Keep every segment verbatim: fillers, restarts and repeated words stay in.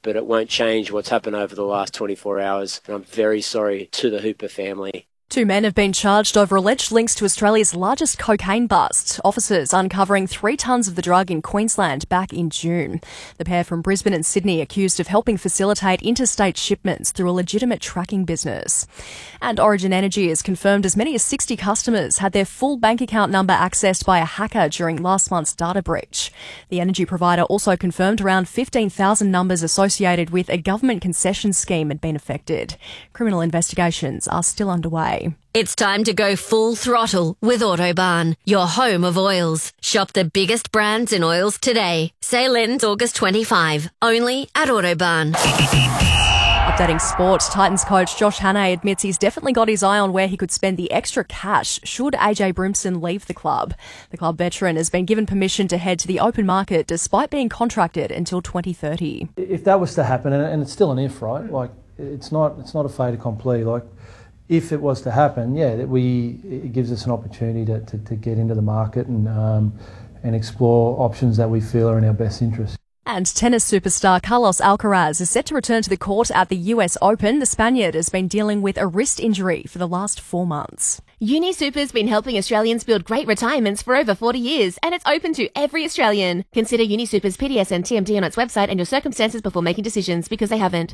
but it won't change what's happened over the last twenty-four hours. And I'm very sorry to the Hooper family. Two men have been charged over alleged links to Australia's largest cocaine bust. Officers uncovering three tonnes of the drug in Queensland back in June. The pair from Brisbane and Sydney accused of helping facilitate interstate shipments through a legitimate tracking business. And Origin Energy has confirmed as many as sixty customers had their full bank account number accessed by a hacker during last month's data breach. The energy provider also confirmed around fifteen thousand numbers associated with a government concession scheme had been affected. Criminal investigations are still underway. It's time to go full throttle with Autobarn, your home of oils. Shop the biggest brands in oils today. Sale ends August twenty-fifth, only at Autobarn. Updating sport, Titans coach Josh Hannay admits he's definitely got his eye on where he could spend the extra cash should A J Brimson leave the club. The club veteran has been given permission to head to the open market despite being contracted until twenty thirty. If that was to happen, and it's still an if, right? Like, it's not, it's not a fait accompli. Like, if it was to happen, yeah, that we it gives us an opportunity to, to, to get into the market and um, and explore options that we feel are in our best interest. And tennis superstar Carlos Alcaraz is set to return to the court at the U S Open. The Spaniard has been dealing with a wrist injury for the last four months. UniSuper's been helping Australians build great retirements for over forty years, and it's open to every Australian. Consider UniSuper's P D S and T M D on its website and your circumstances before making decisions, because they haven't.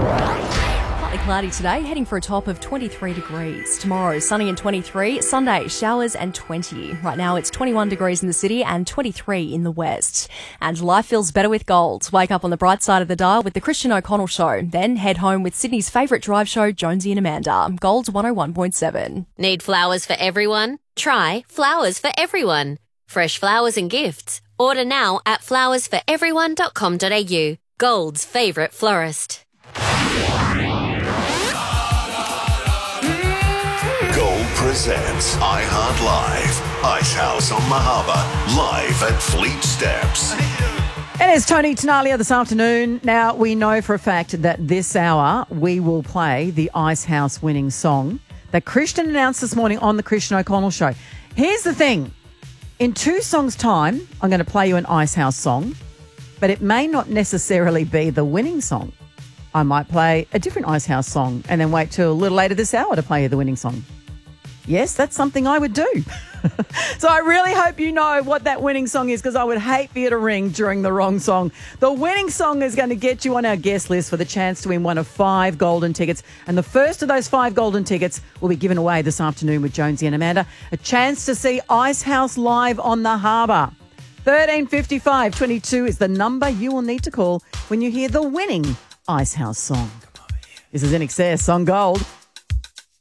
Partly cloudy today, heading for a top of twenty-three degrees. Tomorrow, sunny and twenty-three. Sunday, showers and twenty. Right now, it's twenty-one degrees in the city and twenty-three in the west. And life feels better with gold. Wake up on the bright side of the dial with the Christian O'Connell Show. Then head home with Sydney's favourite drive show, Jonesy and Amanda. Gold one oh one point seven. Need flowers for everyone? Try Flowers for Everyone. Fresh flowers and gifts. Order now at flowers for everyone dot com dot a u. Gold's favourite florist. Gold presents iHeart Live. Ice House on Mahaba, live at Fleet Steps. It is Tony Tenalia this afternoon. Now, we know for a fact that this hour we will play the Ice House winning song that Christian announced this morning on the Christian O'Connell Show. Here's the thing. In two songs' time, I'm going to play you an Ice House song, but it may not necessarily be the winning song. I might play a different Ice House song and then wait till a little later this hour to play you the winning song. Yes, that's something I would do. So I really hope you know what that winning song is, because I would hate for you to ring during the wrong song. The winning song is going to get you on our guest list for the chance to win one of five golden tickets. And the first of those five golden tickets will be given away this afternoon with Jonesy and Amanda. A chance to see Ice House live on the harbour. thirteen fifty-five twenty-two is the number you will need to call when you hear the winning Ice House song. This is In Excess on Gold.